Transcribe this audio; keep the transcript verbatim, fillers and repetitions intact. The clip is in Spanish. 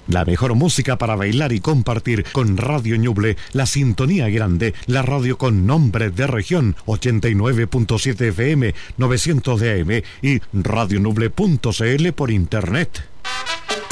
La mejor música para bailar y compartir con Radio Ñuble, la sintonía grande, la radio con nombre de región, ochenta y nueve punto siete F M, novecientos de A M y radio ñuble punto c l por internet.